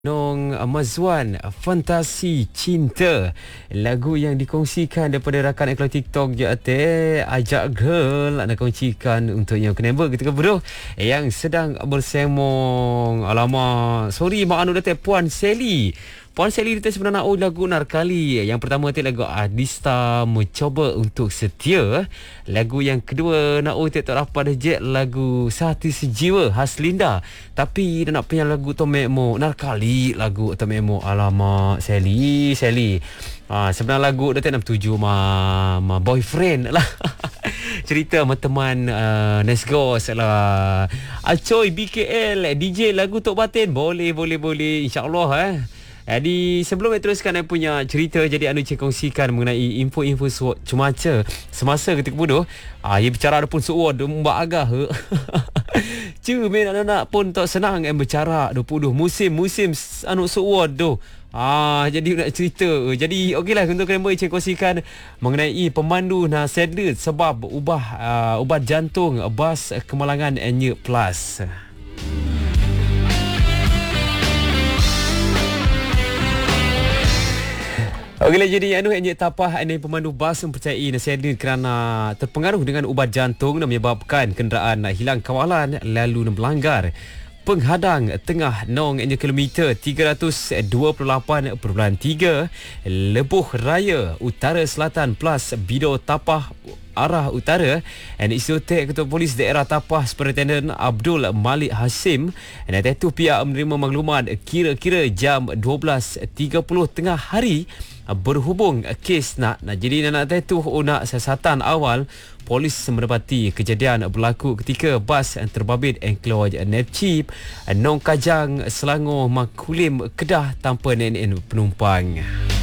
Nong Mazwan, Fantasi Cinta. Lagu yang dikongsikan daripada rakan iklan TikTok je ajak girl nak kongsikan untuk yang kenapa ketika berdua yang sedang bersemong. Alamak, sorry mak anu datang Puan Sally. Puan Sally dia sebenarnya nak lagu Narkali. Yang pertama tu lagu Adista Mencoba Untuk Setia. Lagu yang kedua nak tak dapat je lagu Sehati Sejiwa khas Linda. Tapi dia nak punya lagu Tomemo Narkali, lagu Tomemo. Alamak Sally. Sebenarnya lagu dia tak nak tuju ma boyfriend lah. Cerita sama teman Nesgos lah. Acoy BKL DJ lagu Tok Batin. Boleh InsyaAllah Jadi sebelum saya teruskan saya punya cerita, jadi anu cik kongsikan mengenai info-info cuaca semasa ketika bodoh. Ia bicara ada pun suat mbak agah. Main anak-anak pun tak senang yang bercara 20 musim anu suat tu. Jadi nak cerita. Jadi okeylah untuk kalian cik kongsikan mengenai pemandu nak sedut sebab ubat jantung bas kemalangan Enya Plus. Okeylah, jadi Enyek Tapah pemandu bas mempercayai nasihat kerana terpengaruh dengan ubat jantung dan menyebabkan kenderaan hilang kawalan lalu melanggar penghadang tengah nong kilometer 328.3 Lebuh Raya Utara Selatan plus Bido Tapah arah utara. Inspektor Ketua Polis Daerah Tapah Superintendent Abdul Malik Hasim itu pihak menerima maklumat kira-kira jam 12.30 tengah hari berhubung kes nak jadi nak itu nak siasatan awal. Polis mendapati kejadian berlaku ketika bas terbabit enclosed Nepchip Nong Kajang Selangor Makulim Kedah tanpa nenek penumpang.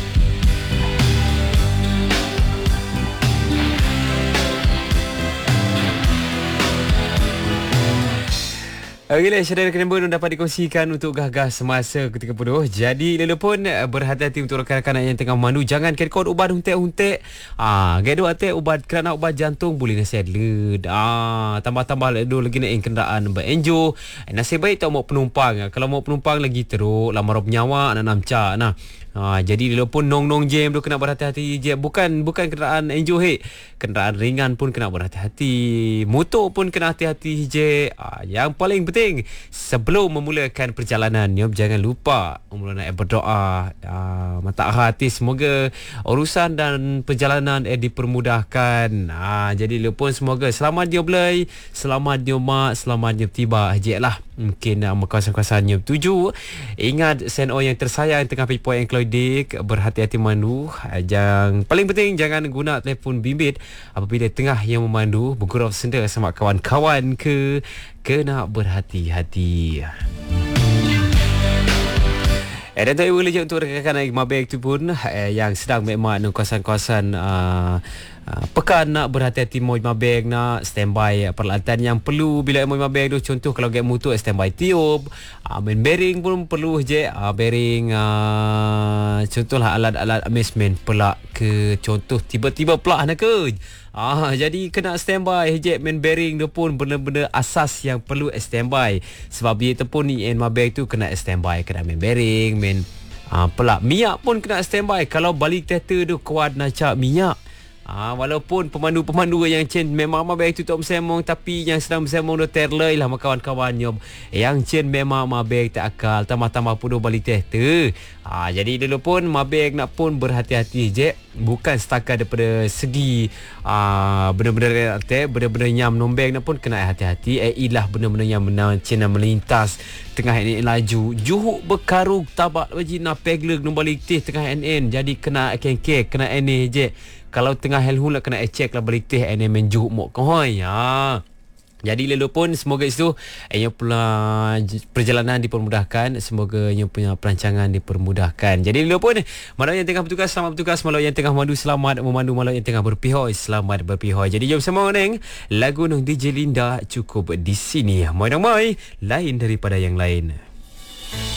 Okeylah, saudara kenapa dapat dikongsikan untuk gagah semasa ketika bodoh. Jadi lelu pun berhati-hati untuk rakan-rakan yang tengah memandu. Jangan kekod ubat huntek-huntek. Gaduh hati ubat kerana ubat jantung boleh nasihat led. Tambah-tambah lagi naik kenderaan berenjo. Nasib baik tak mau penumpang. Kalau mau penumpang lagi teruk lama rob nyawa nak namca. Jadi lelu pun nong jam tu kena berhati-hati je. Bukan kenderaan enjo kenderaan ringan pun kena berhati-hati. Motor pun kena hati-hati je. Yang paling penting sebelum memulakan perjalanan, jangan lupa nak berdoa mata hati semoga urusan dan perjalanan dipermudahkan. Jadi pun semoga selamat dia belai, selamat dia mak, selamat dia tiba je lah. Mungkin kawasan-kawasan yang tuju. Ingat SNO yang tersayang tengah pergi yang Klodik, berhati-hati memandu. Yang paling penting jangan guna telefon bimbit apabila tengah yang memandu. Bergurau senda sama kawan-kawan kena berhati-hati. Dan tak boleh je untuk rekan-rekan Mabek tu pun yang sedang memang kawasan-kawasan pekan nak berhati-hati mau Mabek nak standby peralatan yang perlu bila mau Mabek tu. Contoh kalau get motor standby tiup, main bearing pun perlu je bearing, contohlah alat-alat amazement pelak ke, contoh tiba-tiba pelak nak ke. Jadi kena standby je main bearing tu pun benda-benda asas yang perlu standby. Sebab dia tu pun ni Mabek tu kena standby, kena main bearing, main pelak minyak pun kena standby. Kalau balik teater tu kuat nak cak minyak. Walaupun pemandu-pemandu yang cen memang Mabek tu tak bersemong, tapi yang sedang bersemong tu terlai lah kawan-kawan yang cen memang Mabek tak akal, tambah-tambah pun balik teater. Jadi dulu pun Mabek nak pun berhati-hati je. Bukan setakat daripada segi benda-benda yang nombeng nak pun kena hati-hati. Ialah benda-benda yang cina melintas tengah NN laju. Juhuk berkarung tabak wajib nak pegleg nombalik teh tengah NN. Jadi kena kengkek, kena NN je. Kalau tengah helhul nak kena check lah balik teh NN menjuhuk mok kohoi. Jadi lalu pun semoga itu yang pula perjalanan dipermudahkan, semoga yang punya perancangan dipermudahkan. Jadi lalu pun malam yang tengah bertugas selamat bertugas, malam yang tengah memandu selamat memandu, malam yang tengah berpihak selamat berpihak. Jadi jom sama neng lagu nang DJ Linda cukup di sini. Mai lain daripada yang lain.